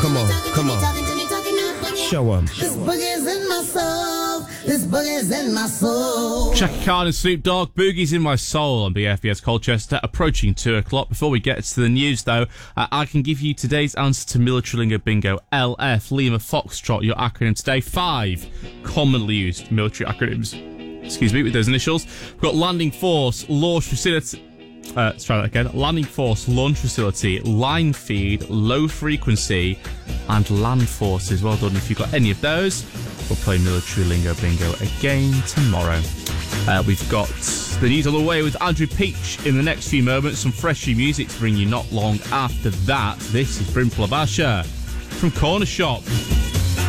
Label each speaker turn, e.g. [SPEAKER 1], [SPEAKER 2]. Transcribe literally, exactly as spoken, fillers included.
[SPEAKER 1] Come on, come on. Show 'em.
[SPEAKER 2] This boogie's in my soul. This boogie's in my soul.
[SPEAKER 3] Chaka Khan and Snoop Dogg, Boogie's in My Soul on B F B S Colchester, approaching two o'clock. Before we get to the news, though, uh, I can give you today's answer to Military Lingo Bingo. L F, Lima Foxtrot, your acronym today. Five commonly used military acronyms, excuse me, with those initials. We've got Landing Force, Launch Facility... Uh, let's try that again. Landing Force, Launch Facility, Line Feed, Low Frequency, and Land Forces. Well done if you've got any of those. We'll play Military Lingo Bingo again tomorrow. Uh, we've got the news on the way with Andrew Peach in the next few moments. Some freshy music to bring you not long after that. This is Brimful of Asher from Corner Shop.